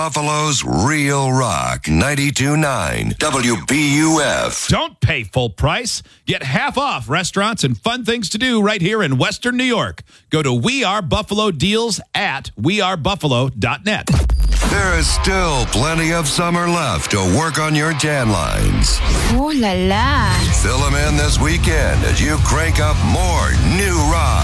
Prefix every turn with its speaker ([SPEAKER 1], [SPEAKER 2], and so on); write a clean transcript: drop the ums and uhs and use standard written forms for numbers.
[SPEAKER 1] Buffalo's Real Rock 92.9 WBUF.
[SPEAKER 2] Don't pay full price. Get half off restaurants and fun things to do right here in Western New York. Go to We Are Buffalo Deals at wearebuffalo.net.
[SPEAKER 1] There is still plenty of summer left to work on your tan lines.
[SPEAKER 3] Ooh la la.
[SPEAKER 1] Fill them in this weekend as you crank up more new rock.